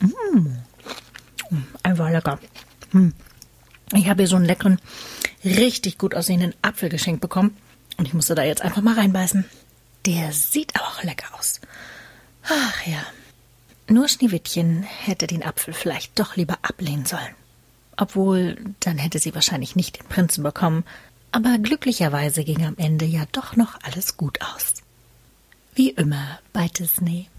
Einfach lecker. Ich habe hier so einen leckeren, richtig gut aussehenden Apfel geschenkt bekommen. Und ich musste da jetzt einfach mal reinbeißen. Der sieht aber auch lecker aus. Ach ja. Nur Schneewittchen hätte den Apfel vielleicht doch lieber ablehnen sollen. Obwohl, dann hätte sie wahrscheinlich nicht den Prinzen bekommen. Aber glücklicherweise ging am Ende ja doch noch alles gut aus. Wie immer bei Disney.